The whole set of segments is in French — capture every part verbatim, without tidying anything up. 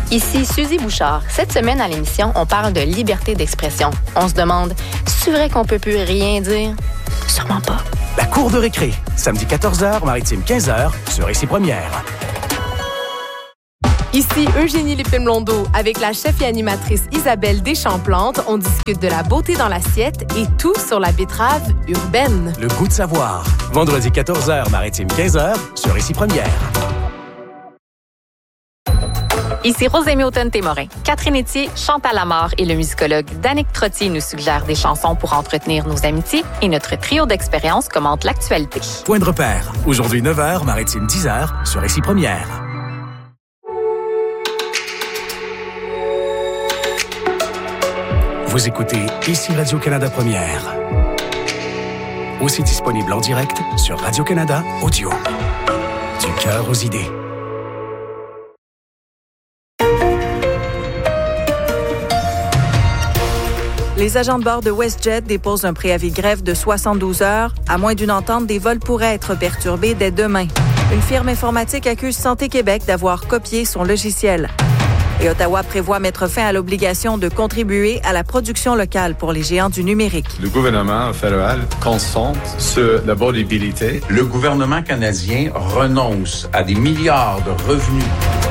Ici Suzy Bouchard. Cette semaine à l'émission, on parle de liberté d'expression. On se demande, c'est vrai qu'on peut plus rien dire? Sûrement pas. La cour de récré, samedi quatorze heures, Maritime quinze heures, sur Ici Première. Ici Eugénie Lépine-Blondeau. Avec la chef et animatrice Isabelle Deschamps-Plante, on discute de la beauté dans l'assiette et tout sur la betterave urbaine. Le goût de savoir. Vendredi quatorze heures, Maritime quinze heures, sur Ici Première. Ici Rosémie Automne-Témorin. Catherine Etier, Chantal Lamarre et le musicologue Danick Trottier nous suggèrent des chansons pour entretenir nos amitiés et notre trio d'expériences commente l'actualité. Point de repère. Aujourd'hui neuf heures, Maritime dix heures, sur Ici Première. Vous écoutez Ici Radio-Canada Première. Aussi disponible en direct sur Radio-Canada Audio. Du cœur aux idées. Les agents de bord de WestJet déposent un préavis de grève de soixante-douze heures. À moins d'une entente, des vols pourraient être perturbés dès demain. Une firme informatique accuse Santé Québec d'avoir copié son logiciel. Et Ottawa prévoit mettre fin à l'obligation de contribuer à la production locale pour les géants du numérique. Le gouvernement fédéral concentre sur la volabilité. Le gouvernement canadien renonce à des milliards de revenus.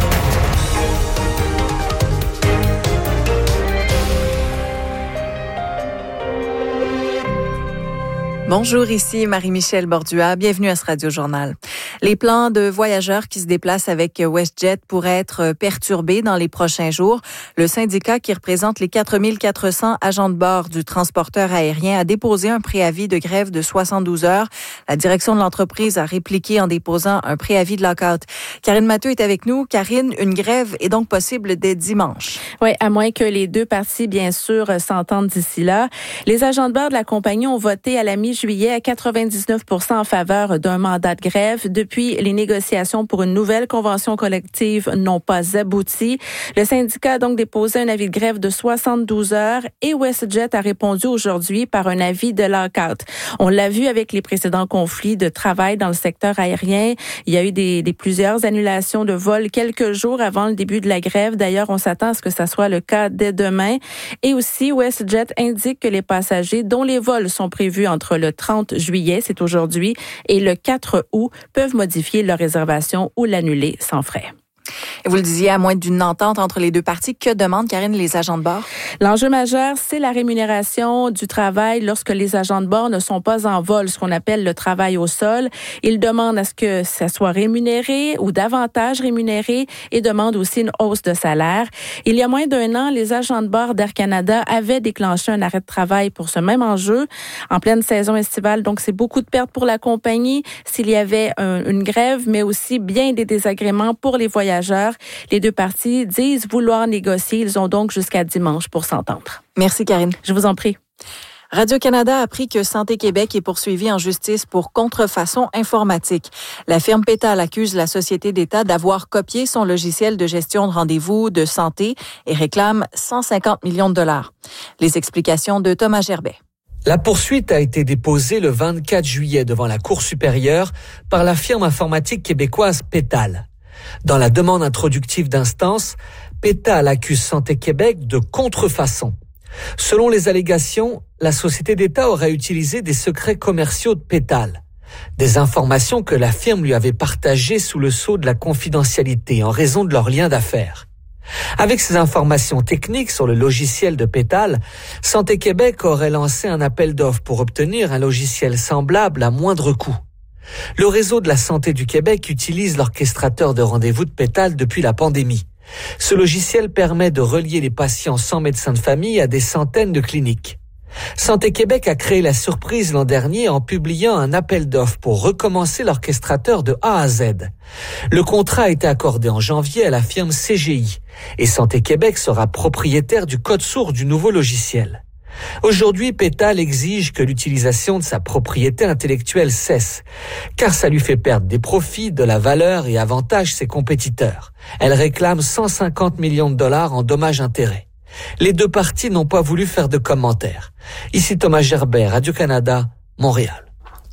Bonjour, ici Marie-Michel Bordua. Bienvenue à ce Radio-Journal. Les plans de voyageurs qui se déplacent avec WestJet pourraient être perturbés dans les prochains jours. Le syndicat qui représente les quatre mille quatre cents agents de bord du transporteur aérien a déposé un préavis de grève de soixante-douze heures. La direction de l'entreprise a répliqué en déposant un préavis de lock-out. Karine Mathieu est avec nous. Karine, une grève est donc possible dès dimanche. Oui, à moins que les deux parties, bien sûr, s'entendent d'ici là. Les agents de bord de la compagnie ont voté à la mi-juillet à quatre-vingt-dix-neuf pour cent en faveur d'un mandat de grève. Depuis, les négociations pour une nouvelle convention collective n'ont pas abouti. Le syndicat a donc déposé un avis de grève de soixante-douze heures et WestJet a répondu aujourd'hui par un avis de lock-out. On l'a vu avec les précédents conflits de travail dans le secteur aérien. Il y a eu des, des plusieurs annulations de vols quelques jours avant le début de la grève. D'ailleurs, on s'attend à ce que ça soit le cas dès demain. Et aussi, WestJet indique que les passagers dont les vols sont prévus entre le trente juillet, c'est aujourd'hui, et le quatre août, peuvent modifier leur réservation ou l'annuler sans frais. Et vous le disiez, à moins d'une entente entre les deux parties, que demandent, Karine, les agents de bord? L'enjeu majeur, c'est la rémunération du travail lorsque les agents de bord ne sont pas en vol, ce qu'on appelle le travail au sol. Ils demandent à ce que ça soit rémunéré ou davantage rémunéré et demandent aussi une hausse de salaire. Il y a moins d'un an, les agents de bord d'Air Canada avaient déclenché un arrêt de travail pour ce même enjeu en pleine saison estivale. Donc, c'est beaucoup de pertes pour la compagnie s'il y avait un, une grève, mais aussi bien des désagréments pour les voyageurs. Les deux parties disent vouloir négocier. Ils ont donc jusqu'à dimanche pour s'entendre. Merci, Karine. Je vous en prie. Radio-Canada a appris que Santé Québec est poursuivi en justice pour contrefaçon informatique. La firme Pétal accuse la société d'État d'avoir copié son logiciel de gestion de rendez-vous de santé et réclame cent cinquante millions de dollars. Les explications de Thomas Gerbet. La poursuite a été déposée le vingt-quatre juillet devant la Cour supérieure par la firme informatique québécoise Pétal. Dans la demande introductive d'instance, Pétal accuse Santé Québec de contrefaçon. Selon les allégations, la société d'État aurait utilisé des secrets commerciaux de Pétal, des informations que la firme lui avait partagées sous le sceau de la confidentialité en raison de leur lien d'affaires. Avec ces informations techniques sur le logiciel de Pétal, Santé Québec aurait lancé un appel d'offres pour obtenir un logiciel semblable à moindre coût. Le réseau de la santé du Québec utilise l'orchestrateur de rendez-vous de Pétal depuis la pandémie. Ce logiciel permet de relier les patients sans médecin de famille à des centaines de cliniques. Santé Québec a créé la surprise l'an dernier en publiant un appel d'offres pour recommencer l'orchestrateur de A à Z. Le contrat a été accordé en janvier à la firme C G I et Santé Québec sera propriétaire du code source du nouveau logiciel. Aujourd'hui, Pétal exige que l'utilisation de sa propriété intellectuelle cesse, car ça lui fait perdre des profits, de la valeur et avantage ses compétiteurs. Elle réclame cent cinquante millions de dollars en dommages-intérêts. Les deux parties n'ont pas voulu faire de commentaires. Ici Thomas Gerbet, Radio-Canada, Montréal.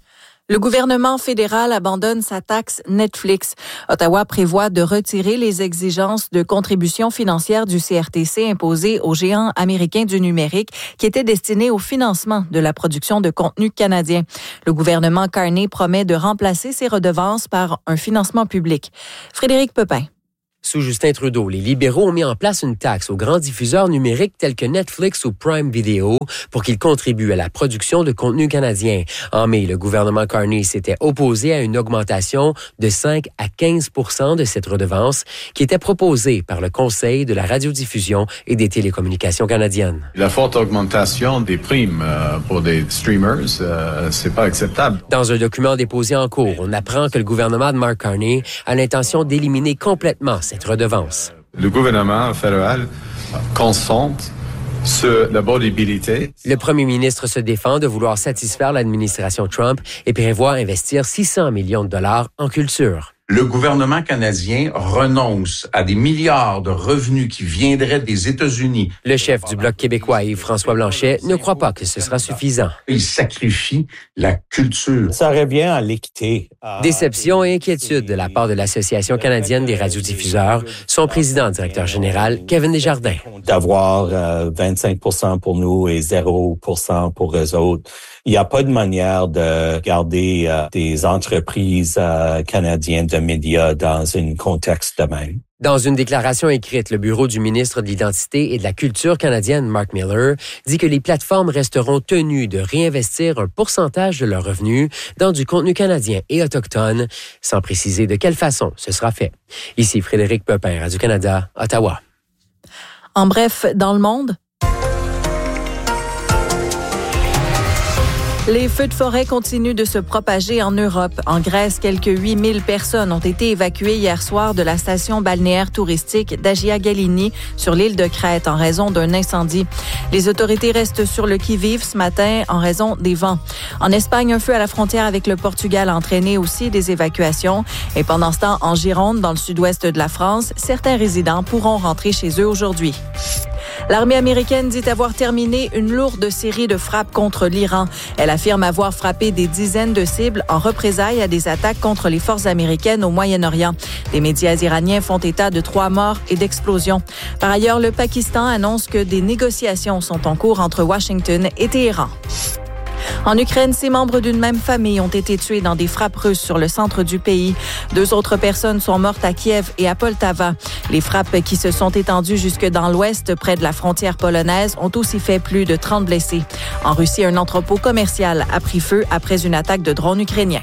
Le gouvernement fédéral abandonne sa taxe Netflix. Ottawa prévoit de retirer les exigences de contribution financière du C R T C imposées aux géants américains du numérique qui étaient destinés au financement de la production de contenu canadien. Le gouvernement Carney promet de remplacer ces redevances par un financement public. Frédéric Pepin. Sous Justin Trudeau, les libéraux ont mis en place une taxe aux grands diffuseurs numériques tels que Netflix ou Prime Video pour qu'ils contribuent à la production de contenu canadien. En mai, le gouvernement Carney s'était opposé à une augmentation de cinq à quinze pour cent de cette redevance qui était proposée par le Conseil de la radiodiffusion et des télécommunications canadiennes. La forte augmentation des primes euh, pour des streamers, euh, c'est pas acceptable. Dans un document déposé en cours, on apprend que le gouvernement de Mark Carney a l'intention d'éliminer complètement cette redevance. Le gouvernement fédéral concentre sur la bonabilité. Le premier ministre se défend de vouloir satisfaire l'administration Trump et prévoit investir six cents millions de dollars en culture. Le gouvernement canadien renonce à des milliards de revenus qui viendraient des États-Unis. Le chef du Bloc québécois, Yves-François Blanchet, ne croit pas que ce sera suffisant. Il sacrifie la culture. Ça revient à l'équité. Déception et inquiétude de la part de l'Association canadienne des radiodiffuseurs, son président directeur général, Kevin Desjardins. D'avoir euh, vingt-cinq pour cent pour nous et zéro pour cent pour eux autres. Il n'y a pas de manière de garder euh, des entreprises euh, canadiennes de médias dans un contexte de même. Dans une déclaration écrite, le bureau du ministre de l'Identité et de la Culture canadienne, Mark Miller, dit que les plateformes resteront tenues de réinvestir un pourcentage de leurs revenus dans du contenu canadien et autochtone, sans préciser de quelle façon ce sera fait. Ici Frédéric Pepin, Radio-Canada, Ottawa. En bref, dans le monde, les feux de forêt continuent de se propager en Europe. En Grèce, quelques huit mille personnes ont été évacuées hier soir de la station balnéaire touristique d'Agia Galini sur l'île de Crète en raison d'un incendie. Les autorités restent sur le qui-vive ce matin en raison des vents. En Espagne, un feu à la frontière avec le Portugal a entraîné aussi des évacuations. Et pendant ce temps, en Gironde, dans le sud-ouest de la France, certains résidents pourront rentrer chez eux aujourd'hui. L'armée américaine dit avoir terminé une lourde série de frappes contre l'Iran. Elle affirme avoir frappé des dizaines de cibles en représailles à des attaques contre les forces américaines au Moyen-Orient. Des médias iraniens font état de trois morts et d'explosions. Par ailleurs, le Pakistan annonce que des négociations sont en cours entre Washington et Téhéran. En Ukraine, six membres d'une même famille ont été tués dans des frappes russes sur le centre du pays. Deux autres personnes sont mortes à Kiev et à Poltava. Les frappes qui se sont étendues jusque dans l'ouest, près de la frontière polonaise, ont aussi fait plus de trente blessés. En Russie, un entrepôt commercial a pris feu après une attaque de drones ukrainiens.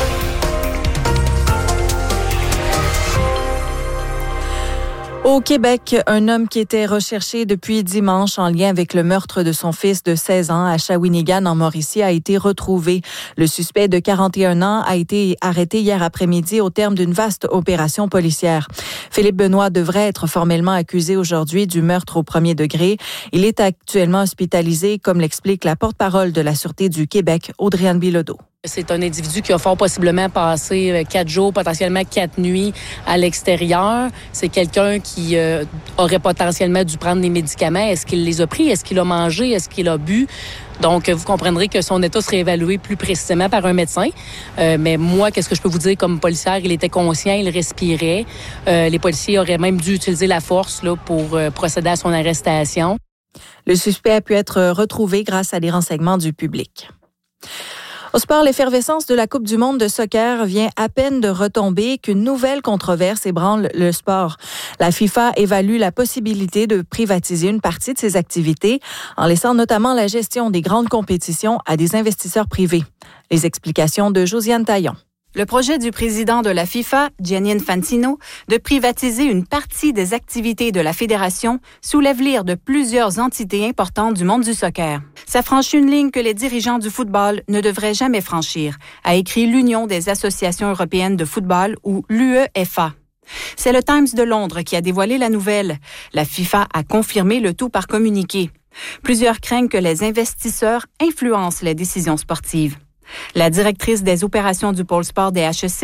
Au Québec, un homme qui était recherché depuis dimanche en lien avec le meurtre de son fils de seize ans à Shawinigan, en Mauricie, a été retrouvé. Le suspect de quarante et un ans a été arrêté hier après-midi au terme d'une vaste opération policière. Philippe Benoît devrait être formellement accusé aujourd'hui du meurtre au premier degré. Il est actuellement hospitalisé, comme l'explique la porte-parole de la Sûreté du Québec, Audrey-Anne Bilodeau. C'est un individu qui a fort possiblement passé quatre jours, potentiellement quatre nuits à l'extérieur. C'est quelqu'un qui euh, aurait potentiellement dû prendre des médicaments. Est-ce qu'il les a pris? Est-ce qu'il a mangé? Est-ce qu'il a bu? Donc, vous comprendrez que son état serait évalué plus précisément par un médecin. Euh, mais moi, qu'est-ce que je peux vous dire comme policière? Il était conscient, il respirait. Euh, les policiers auraient même dû utiliser la force là, pour euh, procéder à son arrestation. Le suspect a pu être retrouvé grâce à des renseignements du public. Au sport, l'effervescence de la Coupe du monde de soccer vient à peine de retomber qu'une nouvelle controverse ébranle le sport. La FIFA évalue la possibilité de privatiser une partie de ses activités en laissant notamment la gestion des grandes compétitions à des investisseurs privés. Les explications de Josiane Taillon. Le projet du président de la FIFA, Gianni Infantino, de privatiser une partie des activités de la fédération soulève l'ire de plusieurs entités importantes du monde du soccer. Ça franchit une ligne que les dirigeants du football ne devraient jamais franchir, a écrit l'Union des associations européennes de football ou l'U E F A. C'est le Times de Londres qui a dévoilé la nouvelle. La FIFA a confirmé le tout par communiqué. Plusieurs craignent que les investisseurs influencent les décisions sportives. La directrice des opérations du pôle sport des H E C,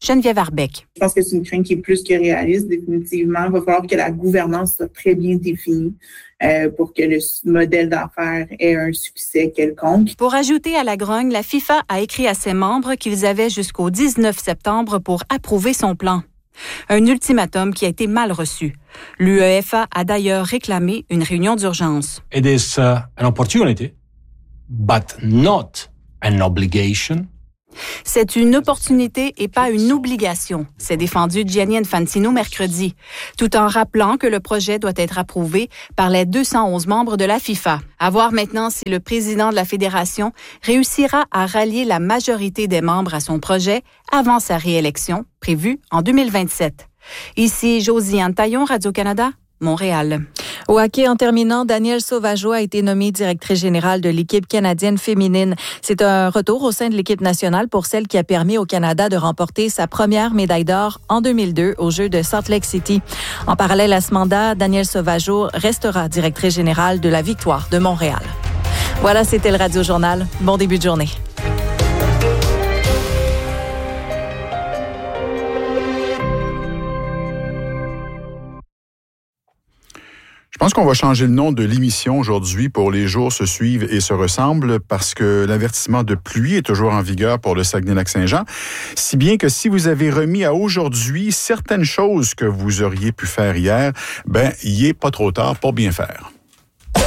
Geneviève Arbeck. Je pense que c'est une crainte qui est plus que réaliste, définitivement. Il va falloir que la gouvernance soit très bien définie euh, pour que le modèle d'affaires ait un succès quelconque. Pour ajouter à la grogne, la FIFA a écrit à ses membres qu'ils avaient jusqu'au dix-neuf septembre pour approuver son plan. Un ultimatum qui a été mal reçu. L'U E F A a d'ailleurs réclamé une réunion d'urgence. It is uh, an opportunity, but not an obligation. C'est une opportunité et pas une obligation, s'est défendu Gianni Infantino mercredi, tout en rappelant que le projet doit être approuvé par les deux cent onze membres de la FIFA. À voir maintenant si le président de la fédération réussira à rallier la majorité des membres à son projet avant sa réélection, prévue en deux mille vingt-sept. Ici Josiane Taillon, Radio-Canada, Montréal. Au hockey, en terminant, Danielle Sauvageau a été nommée directrice générale de l'équipe canadienne féminine. C'est un retour au sein de l'équipe nationale pour celle qui a permis au Canada de remporter sa première médaille d'or en deux mille deux aux Jeux de Salt Lake City. En parallèle à ce mandat, Danielle Sauvageau restera directrice générale de la Victoire de Montréal. Voilà, c'était le Radio Journal. Bon début de journée. Je pense qu'on va changer le nom de l'émission aujourd'hui pour Les jours se suivent et se ressemblent parce que l'avertissement de pluie est toujours en vigueur pour le Saguenay-Lac-Saint-Jean. Si bien que si vous avez remis à aujourd'hui certaines choses que vous auriez pu faire hier, ben, il est pas trop tard pour bien faire.